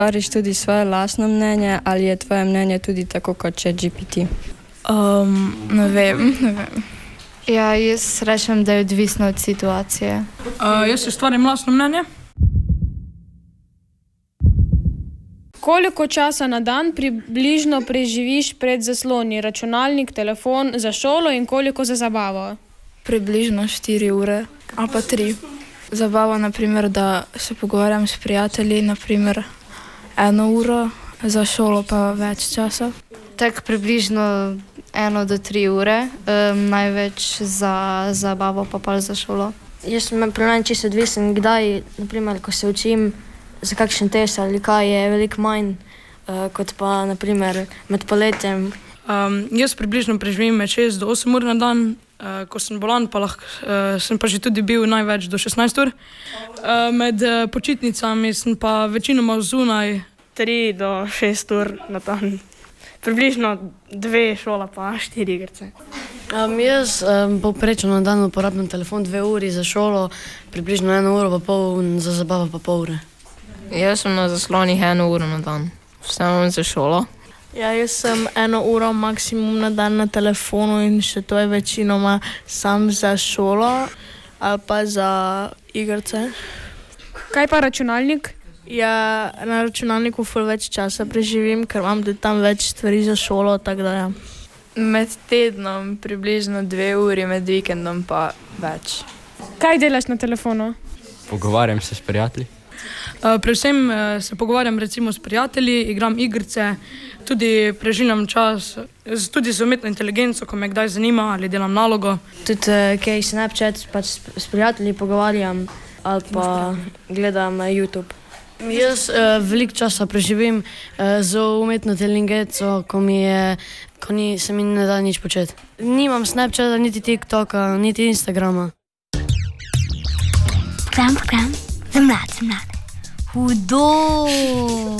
Stvariš tudi svoje lastno mnenje ali je tvoje mnenje tudi tako kot ChatGPT? Ne vem. Ja, jaz rečem, da je odvisno od situacije. Jaz si ustvarim lastno mnenje. Koliko časa na dan približno preživiš pred zasloni, računalnik, telefon, za šolo in koliko za zabavo? Približno 4 ure ali pa 3. Zabava, naprimer, da se pogovarjam s prijatelji, naprimer 1 uro, za šolo pa več časa. Tak približno 1 do 3 ure, največ za zabavo pa za šolo. Jaz sem pri meni čisto odvisen, kdaj, naprimer, ko se učim za kakšen test ali kaj, je veliko manj, kot pa naprimer med poletjem. Jaz približno preživim med 6 do 8 ur na dan, ko sem bolan, pa sem pa že tudi bil največ do 16 ur. Med počitnicami sem pa večinoma zunaj 3 do 6 ur na dan. Približno 2 šola pa 4 igrice. Jaz povprečno na dan uporabljam telefon 2 uri za šolo, približno 1 uro pa pol, za zabavo pa pol ure. Jaz sem na zaslonih 1 uro na dan, vse za šolo. Ja, jaz sem 1 uro maksimum na dan na telefonu in še to je večinoma sam za šolo ali pa za igrice. Kaj pa računalnik? Ja, na računalniku ful več časa preživim, ker imam tudi tam več stvari za šolo, tako da ja. Med tednom približno 2 uri, med vikendom pa več. Kaj delaš na telefonu? Pogovarjam se s prijatelji. Predvsem se pogovarjam recimo s prijatelji, igram igrice, tudi preživljam čas, tudi z umetno inteligenco, ko me kdaj zanima ali delam nalogo. Tudi kaj Snapchat, pač s prijatelji pogovarjam ali pa gledam YouTube. Jaz veliko časa preživim z umetno inteligenco, ko se mi ne da nič početi. Nimam Snapchata, niti TikToka, niti Instagrama. Program za mlade. Hudo!